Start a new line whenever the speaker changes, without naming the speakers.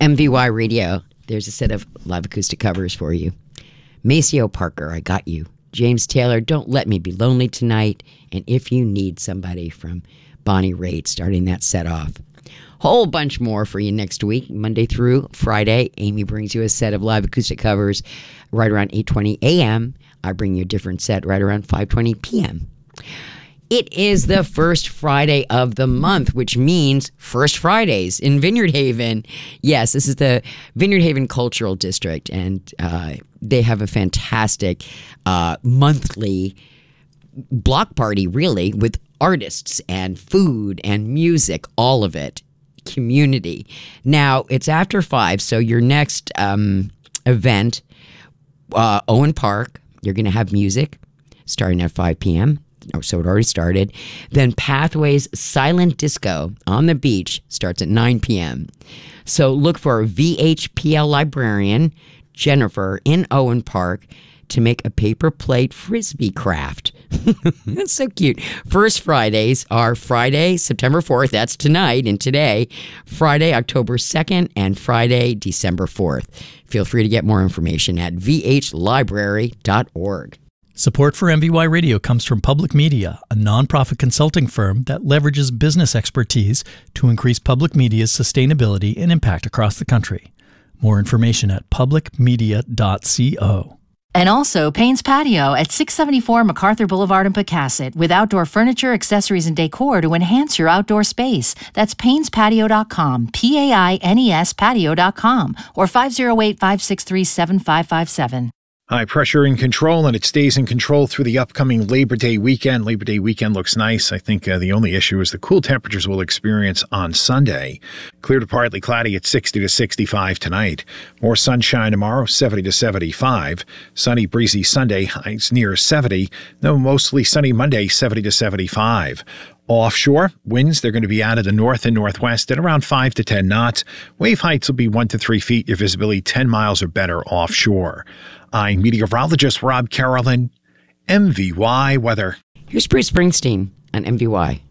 MVY Radio. There's a set of live acoustic covers for you. Maceo Parker, I Got You. James Taylor, Don't Let Me Be Lonely Tonight. And If You Need Somebody from Bonnie Raitt, starting that set off. Whole bunch more for you next week, Monday through Friday. Amy brings you a set of live acoustic covers right around 8:20 a.m. I bring you a different set right around 5:20 p.m. It is the first Friday of the month, which means First Fridays in Vineyard Haven. Yes, this is the Vineyard Haven Cultural District, and they have a fantastic monthly block party, really, with artists and food and music, all of it. Community. Now, it's after 5, so your next event, Owen Park, you're going to have music starting at 5 p.m., so it already started. Then Pathways Silent Disco on the beach starts at 9 p.m. So look for VHPL librarian Jennifer in Owen Park to make a paper plate frisbee craft. That's so cute. First Fridays are Friday, September 4th. That's tonight and today. Friday, October 2nd, and Friday, December 4th. Feel free to get more information at vhlibrary.org.
Support for MVY Radio comes from Public Media, a nonprofit consulting firm that leverages business expertise to increase public media's sustainability and impact across the country. More information at publicmedia.co.
And also Payne's Patio at 674 MacArthur Boulevard in Pecasset with outdoor furniture, accessories, and decor to enhance your outdoor space. That's painespatio.com, P-A-I-N-E-S patio.com, or 508-563-7557.
High pressure in control, and it stays in control through the upcoming Labor Day weekend. Labor Day weekend looks nice. I think the only issue is the cool temperatures we'll experience on Sunday. Clear to partly cloudy at 60 to 65 tonight. More sunshine tomorrow, 70 to 75. Sunny, breezy Sunday, highs near 70. No, mostly sunny Monday, 70 to 75. Offshore, winds, they're going to be out of the north and northwest at around 5 to 10 knots. Wave heights will be 1 to 3 feet. Your visibility 10 miles or better offshore. I'm meteorologist Rob Carolyn, MVY Weather.
Here's Bruce Springsteen on MVY.